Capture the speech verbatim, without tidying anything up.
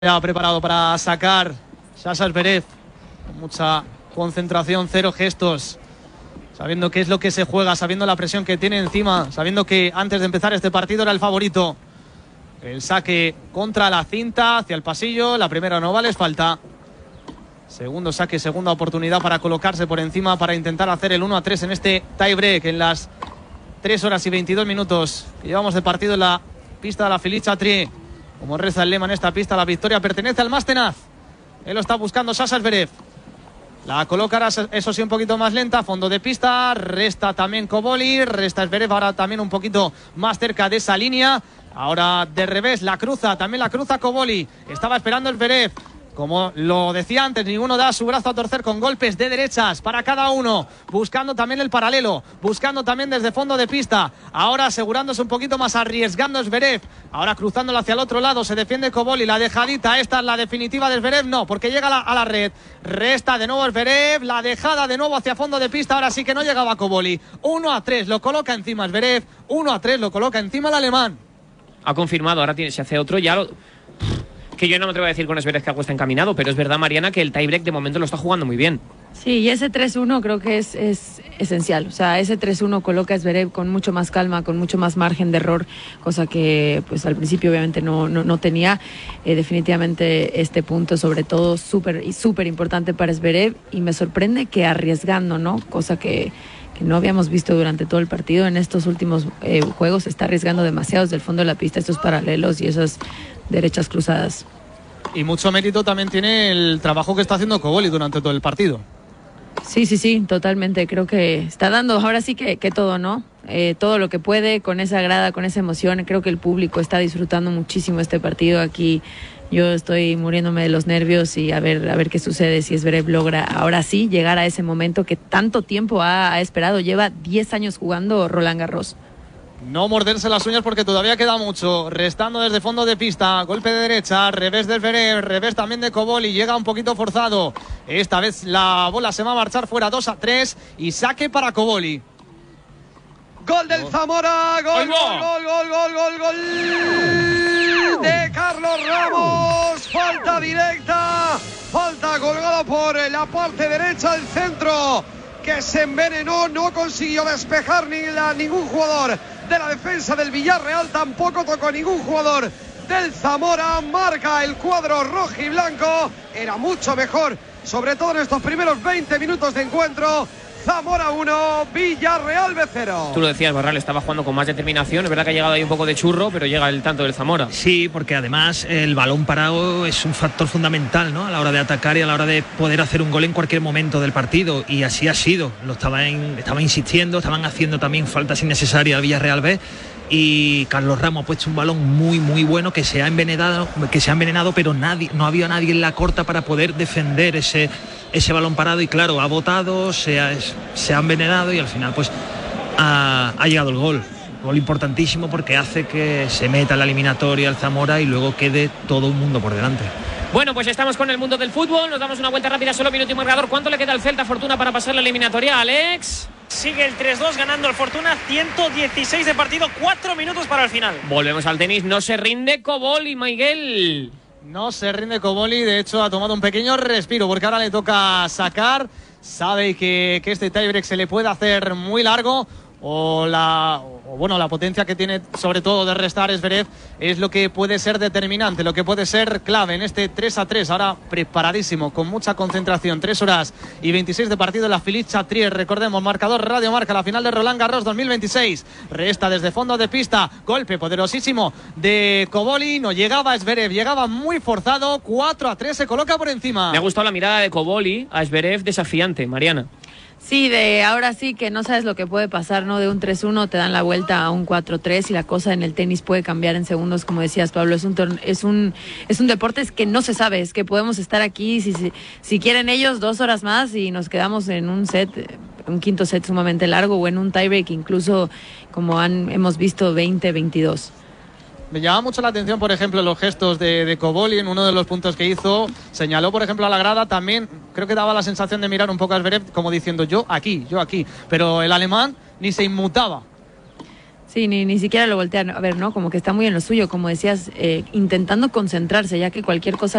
Ya preparado para sacar Sasha Zverev, con mucha concentración, cero gestos, sabiendo qué es lo que se juega, sabiendo la presión que tiene encima, sabiendo que antes de empezar este partido era el favorito. El saque contra la cinta, hacia el pasillo, la primera no vale, es falta. Segundo saque, segunda oportunidad para colocarse por encima, para intentar hacer el uno a tres en este tie break, en las tres horas y veintidós minutos que llevamos de partido en la pista de la Filiz-Chatrier. Como reza el lema en esta pista, la victoria pertenece al más tenaz. Él lo está buscando Sasha Zverev. La coloca ahora, eso sí, un poquito más lenta. Fondo de pista, resta también Koboli. Resta Zverev ahora también un poquito más cerca de esa línea. Ahora de revés, la cruza, también la cruza Koboli. Estaba esperando el Zverev. Como lo decía antes, ninguno da su brazo a torcer, con golpes de derechas para cada uno, buscando también el paralelo, buscando también desde fondo de pista, ahora asegurándose un poquito más, arriesgando Zverev, ahora cruzándolo hacia el otro lado, se defiende Koboli, la dejadita, esta es la definitiva de Zverev, no, porque llega a la, a la red, resta de nuevo Zverev, la dejada de nuevo hacia fondo de pista, ahora sí que no llegaba Koboli, uno a tres, lo coloca encima Zverev, uno a tres, lo coloca encima el alemán. Ha confirmado, ahora tiene, se hace otro, ya lo... que yo no me atrevo a decir con Zverev que está encaminado, pero es verdad, Mariana, que el tiebreak de momento lo está jugando muy bien. Sí, y ese tres uno creo que es, es esencial. O sea, ese tres uno coloca a Zverev con mucho más calma, con mucho más margen de error, cosa que pues al principio obviamente no, no, no tenía. Eh, definitivamente este punto, sobre todo, súper y súper importante para Zverev, y me sorprende que arriesgando, ¿no? Cosa que... que no habíamos visto durante todo el partido. En estos últimos eh, juegos está arriesgando demasiado desde el fondo de la pista, estos paralelos y esas derechas cruzadas. Y mucho mérito también tiene el trabajo que está haciendo Koboli durante todo el partido. Sí, sí, sí, totalmente. Creo que está dando ahora sí que, que todo, ¿no? Eh, todo lo que puede, con esa grada, con esa emoción. Creo que el público está disfrutando muchísimo este partido aquí. Yo estoy muriéndome de los nervios y a ver, a ver qué sucede si Zverev logra ahora sí llegar a ese momento que tanto tiempo ha, ha esperado. Lleva diez años jugando Roland Garros. No morderse las uñas porque todavía queda mucho. Restando desde fondo de pista, golpe de derecha, revés de Zverev, revés también de Koboli, llega un poquito forzado. Esta vez la bola se va a marchar fuera, dos a tres, y saque para Koboli. Gol del Zamora, gol, gol, gol, gol, gol, gol, gol de Carlos Ramos, falta directa, falta colgada por la parte derecha del centro, que se envenenó, no consiguió despejar ni la, ningún jugador de la defensa del Villarreal, tampoco tocó ningún jugador del Zamora. Marca el cuadro rojo y blanco, era mucho mejor, sobre todo en estos primeros veinte minutos de encuentro. Zamora uno, Villarreal B cero. Tú lo decías, Barral estaba jugando con más determinación. Es verdad que ha llegado ahí un poco de churro, pero llega el tanto del Zamora. Sí, porque además el balón parado es un factor fundamental, ¿no? A la hora de atacar y a la hora de poder hacer un gol en cualquier momento del partido. Y así ha sido. Lo estaban, estaban insistiendo, estaban haciendo también faltas innecesarias al Villarreal B. Y Carlos Ramos ha puesto un balón muy muy bueno que se ha envenenado, que se ha envenenado, pero nadie, no había nadie en la corta para poder defender ese, ese balón parado, y claro, ha botado, se ha, se ha envenenado y al final pues ha, ha llegado el gol. Gol importantísimo porque hace que se meta en la eliminatoria el Zamora y luego quede todo un mundo por delante. Bueno, pues estamos con el mundo del fútbol. Nos damos una vuelta rápida, solo minuto y marcador. ¿Cuánto le queda al Celta Fortuna para pasar la eliminatoria, Alex? Sigue el tres dos ganando el Fortuna, ciento dieciséis de partido, cuatro minutos para el final. Volvemos al tenis, no se rinde Koboli, Miguel. No se rinde Koboli, de hecho ha tomado un pequeño respiro porque ahora le toca sacar. Sabe que, que este tiebreak se le puede hacer muy largo. O la, o bueno, la potencia que tiene sobre todo de restar Zverev es lo que puede ser determinante, lo que puede ser clave en este tres a tres. Ahora preparadísimo, con mucha concentración. tres horas y veintiséis de partido en la Filiz-Chatrier. Recordemos, marcador Radio Marca, la final de Roland Garros dos mil veintiséis. Resta desde fondo de pista, golpe poderosísimo de Koboli. No llegaba Zverev, llegaba muy forzado. cuatro a tres, se coloca por encima. Me ha gustado la mirada de Koboli a Zverev, desafiante, Mariana. Sí, de ahora sí que no sabes lo que puede pasar, ¿no? De un tres uno te dan la vuelta a un cuatro tres y la cosa en el tenis puede cambiar en segundos, como decías, Pablo. Es un es un es un deporte que no se sabe, es que podemos estar aquí si, si, si quieren ellos dos horas más y nos quedamos en un set, un quinto set sumamente largo, o en un tiebreak incluso, como han hemos visto, veinte veintidós. Me llama mucho la atención, por ejemplo, los gestos de, de Koboli en uno de los puntos que hizo. Señaló, por ejemplo, a la grada. También creo que daba la sensación de mirar un poco a Zverev como diciendo yo aquí, yo aquí. Pero el alemán ni se inmutaba. Sí, ni, ni siquiera lo voltean a ver, ¿no? Como que está muy en lo suyo, como decías, eh, intentando concentrarse, ya que cualquier cosa